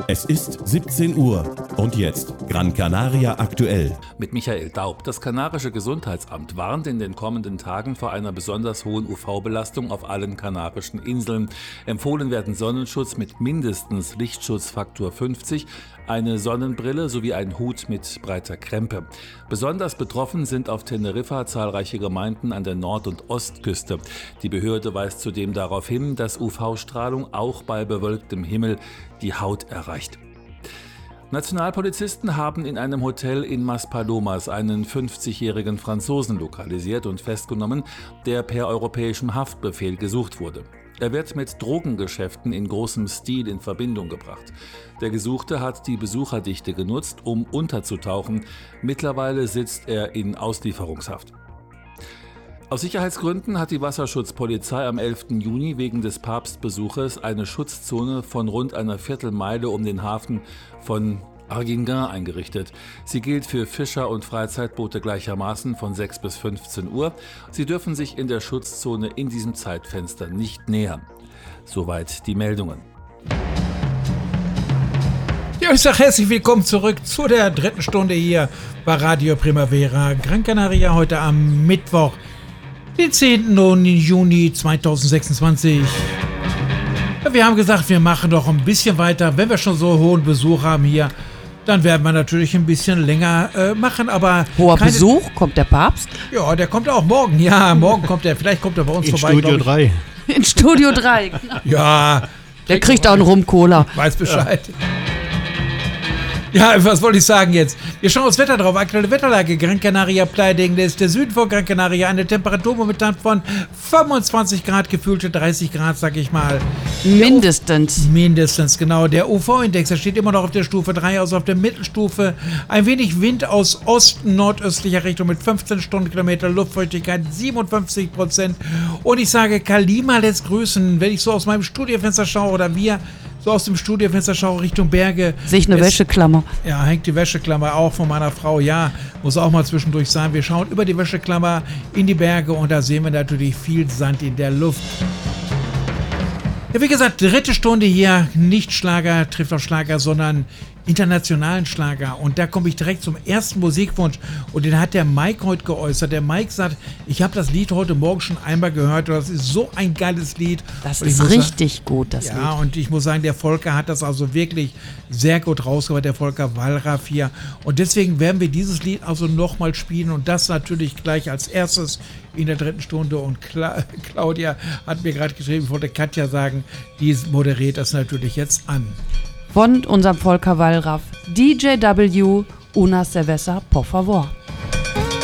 Es ist 17 Uhr und jetzt Gran Canaria aktuell. Mit Michael Daub. Das kanarische Gesundheitsamt warnt in den kommenden Tagen vor einer besonders hohen UV-Belastung auf allen kanarischen Inseln. Empfohlen werden Sonnenschutz mit mindestens Lichtschutzfaktor 50, eine Sonnenbrille sowie ein Hut mit breiter Krempe. Besonders betroffen sind auf Teneriffa zahlreiche Gemeinden an der Nord- und Ostküste. Die Behörde weist zudem darauf hin, dass UV-Strahlung auch bei bewölktem Himmel die Haut erreicht. Nationalpolizisten haben in einem Hotel in Maspalomas einen 50-jährigen Franzosen lokalisiert und festgenommen, der per europäischem Haftbefehl gesucht wurde. Er wird mit Drogengeschäften in großem Stil in Verbindung gebracht. Der Gesuchte hat die Besucherdichte genutzt, um unterzutauchen. Mittlerweile sitzt er in Auslieferungshaft. Aus Sicherheitsgründen hat die Wasserschutzpolizei am 11. Juni wegen des Papstbesuches eine Schutzzone von rund einer Viertelmeile um den Hafen von Arguinguin eingerichtet. Sie gilt für Fischer und Freizeitboote gleichermaßen von 6 bis 15 Uhr. Sie dürfen sich in der Schutzzone in diesem Zeitfenster nicht nähern. Soweit die Meldungen. Ja, ich sage herzlich willkommen zurück zu der dritten Stunde hier bei Radio Primavera Gran Canaria heute am Mittwoch, den 10. Juni 2026. Ja, wir haben gesagt, wir machen doch ein bisschen weiter. Wenn wir schon so hohen Besuch haben hier, dann werden wir natürlich ein bisschen länger machen, aber... Hoher Besuch? Kommt der Papst? Ja, der kommt auch morgen. Ja, morgen kommt er. Vielleicht kommt er bei uns in vorbei. Studio 3. In Studio 3, genau. Ja. Der kriegt auch einen Rum-Cola. Weiß Bescheid. Ja, was wollte ich sagen jetzt? Wir schauen aufs Wetter drauf. Aktuelle Wetterlage. Gran Canaria, Playa del Ingles, der Süden von Gran Canaria. Eine Temperatur momentan von 25 Grad, gefühlte 30 Grad, sag ich mal. Mindestens, genau. Der UV-Index, der steht immer noch auf der Stufe 3, also auf der Mittelstufe. Ein wenig Wind aus Osten, nordöstlicher Richtung mit 15 Stundenkilometer, Luftfeuchtigkeit 57%. Und ich sage, Kalima lässt grüßen. Wenn ich so aus meinem Studiofenster schaue oder wir so aus dem Studiofenster schaue Richtung Berge. Sehe ich eine Wäscheklammer. Ja, hängt die Wäscheklammer auch von meiner Frau. Ja, muss auch mal zwischendurch sein. Wir schauen über die Wäscheklammer in die Berge und da sehen wir natürlich viel Sand in der Luft. Ja, wie gesagt, dritte Stunde hier, nicht Schlager trifft auf Schlager, sondern internationalen Schlager. Und da komme ich direkt zum ersten Musikwunsch. Und den hat der Mike heute geäußert. Der Mike sagt, ich habe das Lied heute Morgen schon einmal gehört. Das ist so ein geiles Lied. Das ist richtig gut, das Lied. Ja, und ich muss sagen, der Volker hat das also wirklich sehr gut rausgebracht, der Volker Wallraff hier. Und deswegen werden wir dieses Lied also nochmal spielen. Und das natürlich gleich als erstes in der dritten Stunde. Und Claudia hat mir gerade geschrieben, ich wollte Katja sagen, die moderiert das natürlich jetzt an. Von unserem Volker Wallraff, DJW, una cerveza, por favor.